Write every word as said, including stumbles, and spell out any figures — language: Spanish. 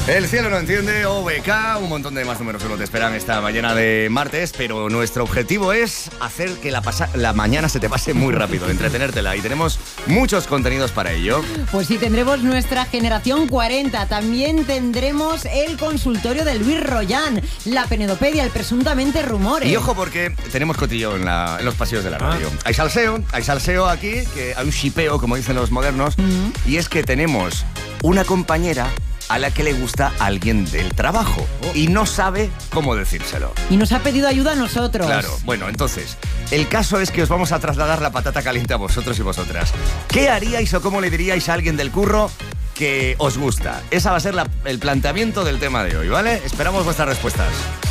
El cielo no entiende, O B K, un montón de más números uno te esperan esta mañana de martes, pero nuestro objetivo es hacer que la, pasa- la mañana se te pase muy rápido, entretenértela, y tenemos muchos contenidos para ello. Pues sí, tendremos nuestra generación cuarenta, también tendremos el consultorio de Luis Rollán, la penedopedia, el presuntamente rumores. Y ojo, porque tenemos cotillo en, la- en los pasillos de la radio. Ah. Hay salseo, hay salseo aquí, que hay un shipeo, como dicen los modernos, mm. y es que tenemos una compañera a la que le gusta alguien del trabajo oh. y no sabe cómo decírselo. Y nos ha pedido ayuda a nosotros. Claro, bueno, entonces, el caso es que os vamos a trasladar la patata caliente a vosotros y vosotras. ¿Qué haríais o cómo le diríais a alguien del curro que os gusta? Esa va a ser la, el planteamiento del tema de hoy, ¿vale? Esperamos vuestras respuestas.